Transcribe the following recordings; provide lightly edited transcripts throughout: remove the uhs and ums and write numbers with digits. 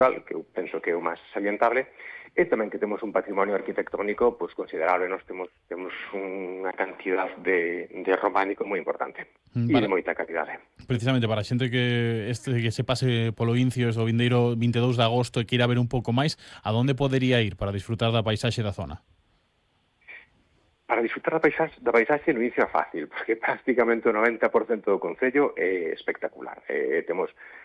que eu penso que é o máis salientable, e tamén que temos un patrimonio arquitectónico pois considerable. Nós temos unha cantidad de románico moi importante e de moita calidade. Precisamente para a xente que se pase polo Incio o vindeiro 22 de agosto e queira ver un pouco máis, a onde podería ir para disfrutar da paisaxe da zona? Para disfrutar da paisaxe no Incio é fácil, porque prácticamente o 90% do concello é espectacular. Temos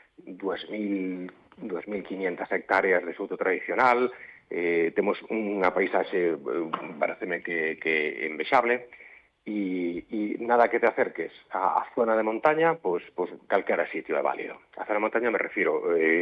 2.500 hectáreas de souto tradicional, temos unha paisaxe, pareceme que envexable, e nada que te acerques á zona de montaña, pois calquera sitio é válido. A zona de montaña me refiro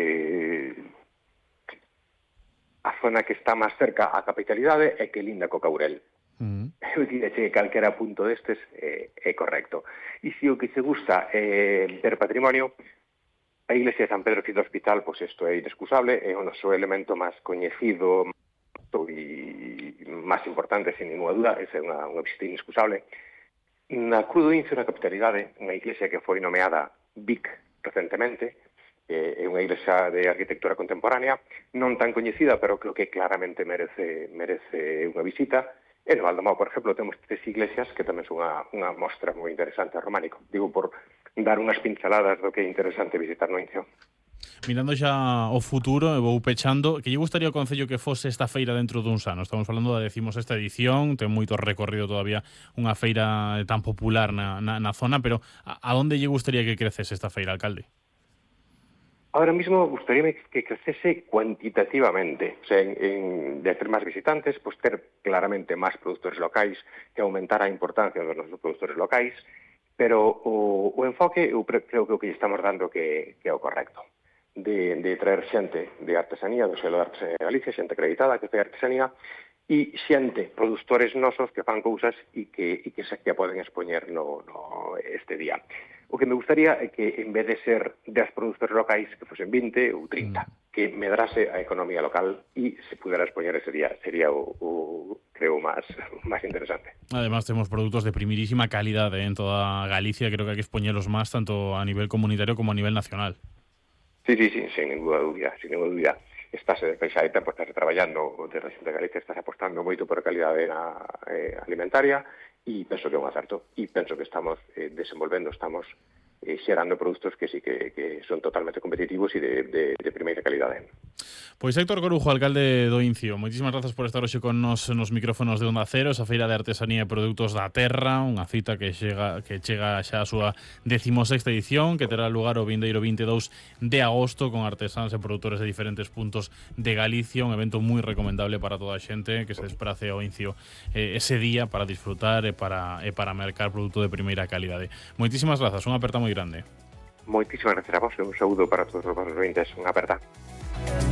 a zona que está máis cerca á capitalidade e que linda co Caurel. Eu diría que calquera punto destes é correcto. E se o que se gusta ver patrimonio, a iglesia de San Pedro Cid do Hospital, pois isto é inexcusable, é o noso elemento máis coñecido e máis importante, sin ninguna duda, é unha visita inexcusable. Na Cruz do Incio, na capitalidade, unha iglesia que foi nomeada BIC recentemente, é unha iglesia de arquitectura contemporánea, non tan coñecida, pero creo que claramente merece unha visita. E no Val do Mao, por exemplo, temos 3 iglesias que tamén son unha mostra moi interesante románico. Digo, por dar unhas pinceladas do que é interesante visitar no Incio. Mirando xa o futuro, e vou pechando, que lle gustaría ao Concello que fose esta feira dentro duns anos? Estamos falando da 16ª edición, ten moito recorrido todavía unha feira tan popular na zona, pero a onde lle gustaría que crecese esta feira, alcalde? Ahora mismo gustaríame que crecese cuantitativamente, o sea, de ter máis visitantes, pues ter claramente máis produtores locais, que aumentar a importancia dos nosos produtores locais, pero o enfoque eu creo que o que estamos dando que é o correcto, de traer xente de artesanía, do selo de Artesanía de Galicia, xente acreditada que fai artesanía, e xente, produtores nosos que fan cousas e que se poden expoñer este día. O que me gustaría é que, en vez de ser 10 produtores locais, que fosen 20 ou 30, que medrase a economía local e se pudera expoñer ese día. Sería creo, máis interesante. Además, temos produtos de primirísima calidade en toda Galicia. Creo que hai que expoñelos máis, tanto a nivel comunitario como a nivel nacional. Sí, sin ninguna dúbida. Estás de Peixaeta, pues estás traballando de región de Galicia, estás apostando moito por a calidade alimentaria, e penso que é un acerto, e penso que estamos desenvolvendo, estamos xerando produtos que sí que son totalmente competitivos e de primeira calidade. Pois Héctor Corujo, alcalde do Incio, moitísimas grazas por estar hoxe con nos micrófonos de Onda Cero, esa feira de artesanía e produtos da terra, unha cita que chega xa a súa 16ª edición, que terá lugar o vindeiro 22 de agosto con artesáns e produtores de diferentes puntos de Galicia, un evento moi recomendable para toda a xente que se desprace ao Incio ese día para disfrutar e para mercar produto de primeira calidade. Moitísimas grazas, unha aperta moi grande. Moitísimas gracias a vos e un saúdo para todos os vosos ointes. Unha aperta.